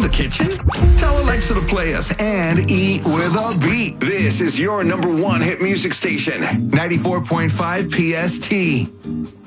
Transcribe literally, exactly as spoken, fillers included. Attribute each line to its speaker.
Speaker 1: the kitchen? Tell Alexa to play us and eat with a beat. This is your number one hit music station, ninety-four point five P S T.